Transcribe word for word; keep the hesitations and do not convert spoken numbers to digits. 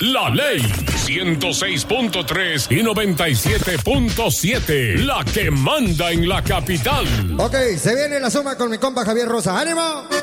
La Ley ciento seis punto tres y noventa y siete punto siete. La que manda en la capital. Ok, se viene la suma con mi compa Javier Rosa. ¡Ánimo!